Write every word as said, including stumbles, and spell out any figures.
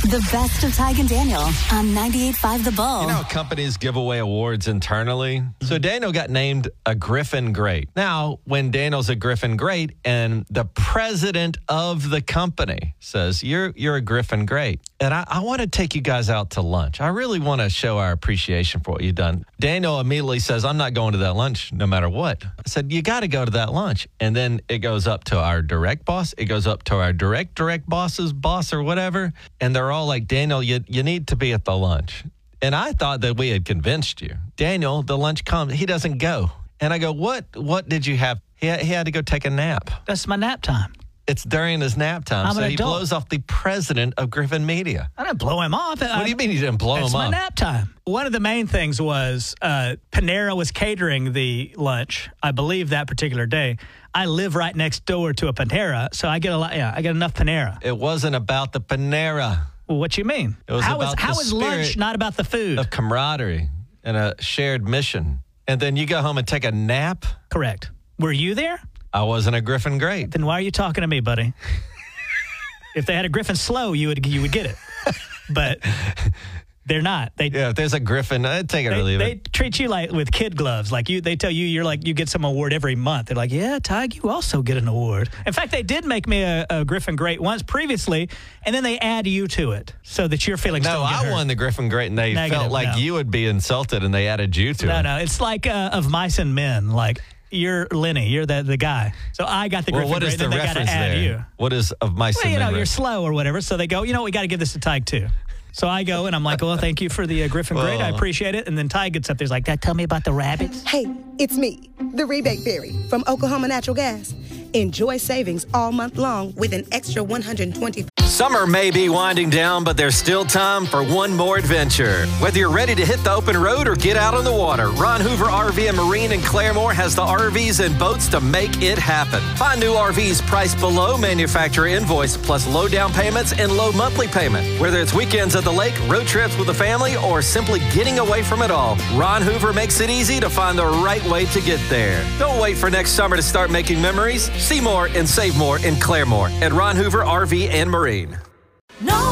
The best of Tig and Daniel on ninety-eight point five The Bull. You know how companies give away awards internally? So Daniel got named a Griffin Great. Now, when Daniel's a Griffin Great and the president of the company says, you're you're a Griffin Great, and I, I want to take you guys out to lunch. I really want to show our appreciation for what you've done. Daniel immediately says, I'm not going to that lunch no matter what. I said, you got to go to that lunch. And then it goes up to our direct boss. It goes up to our direct, direct boss's boss or whatever. And they're all like, Daniel, you, you need to be at the lunch. And I thought that we had convinced you. Daniel, the lunch comes. He doesn't go. And I go, what What did you have? He had, he had to go take a nap. That's my nap time. It's during his nap time. I'm so an he adult. blows off the president of Griffin Media. I didn't blow him off. What do you mean you didn't blow him It's my off? nap time. One of the main things was uh, Panera was catering the lunch, I believe, that particular day. I live right next door to a Panera, so I get a lot. Yeah, I get enough Panera. It wasn't about the Panera. Well, what you mean? It was how about is, how the is lunch spirit not about the food? Of camaraderie and a shared mission. And then you go home and take a nap? Correct. Were you there? I wasn't a Griffin Great. Then why are you talking to me, buddy? If they had a Griffin Slow, you would you would get it. But they're not. They Yeah, if there's a Griffin, I'd take it They, or leave they it. treat you like with kid gloves. Like you, they tell you you're like you get some award every month. They're like, yeah, Tig, you also get an award. In fact, they did make me a, a Griffin Great once previously, and then they add you to it so that your feelings No, don't get I hurt. won the Griffin Great, and they Negative, felt like no. you would be insulted, and they added you to No, it. no, it's like uh, of mice and men. Like you're Lenny, you're the the guy. So I got the Well, Griffin what Great, is the and then they got reference to add there? you. What is of my Well, you know, you're slow or whatever. So they go, you know, we got to give this to Tig too. So I go and I'm like, well, thank you for the uh, Griffin Great. I Well. appreciate it. And then Tig gets up there, he's like, that tell me about the rabbits. Hey, it's me, the Rebate Fairy from Oklahoma Natural Gas. Enjoy savings all month long with an extra one hundred twenty. Summer may be winding down, but there's still time for one more adventure. Whether you're ready to hit the open road or get out on the water, Ron Hoover R V and Marine in Claremore has the R Vs and boats to make it happen. Find new R Vs priced below manufacturer invoice, plus low down payments and low monthly payment. Whether it's weekends at the lake, road trips with the family, or simply getting away from it all, Ron Hoover makes it easy to find the right way to get there. Don't wait for next summer to start making memories. See more and save more in Claremore at Ron Hoover R V and Marine. No.